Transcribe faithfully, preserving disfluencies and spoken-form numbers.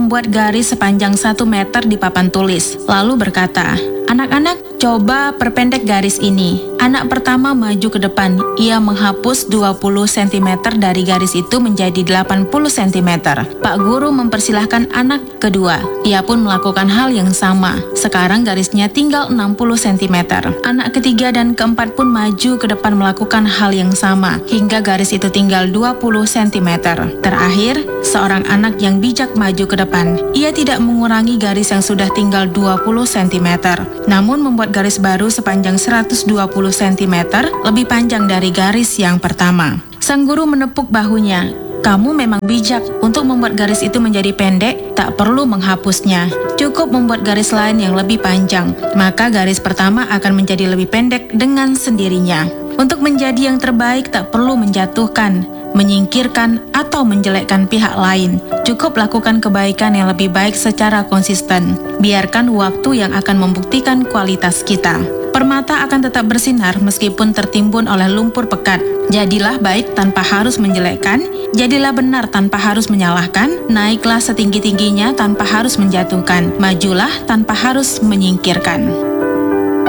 membuat garis sepanjang satu meter di papan tulis, lalu berkata, "Anak-anak, coba perpendek garis ini." Anak pertama maju ke depan. Ia menghapus dua puluh sentimeter dari garis itu menjadi delapan puluh sentimeter. Pak guru mempersilahkan anak kedua. Ia pun melakukan hal yang sama. Sekarang garisnya tinggal enam puluh sentimeter. Anak ketiga dan keempat pun maju ke depan melakukan hal yang sama, hingga garis itu tinggal dua puluh sentimeter. Terakhir, seorang anak yang bijak maju ke depan. Ia tidak mengurangi garis yang sudah tinggal dua puluh sentimeter, namun membuat garis baru sepanjang seratus dua puluh sentimeter lebih panjang dari garis yang pertama. Sang guru menepuk bahunya. "Kamu memang bijak. Untuk membuat garis itu menjadi pendek, tak perlu menghapusnya. Cukup membuat garis lain yang lebih panjang, maka garis pertama akan menjadi lebih pendek dengan sendirinya. Untuk menjadi yang terbaik tak perlu menjatuhkan, menyingkirkan, atau menjelekkan pihak lain. Cukup lakukan kebaikan yang lebih baik secara konsisten. Biarkan waktu yang akan membuktikan kualitas kita. Permata akan tetap bersinar meskipun tertimbun oleh lumpur pekat. Jadilah baik tanpa harus menjelekkan, jadilah benar tanpa harus menyalahkan, naiklah setinggi-tingginya tanpa harus menjatuhkan, majulah tanpa harus menyingkirkan."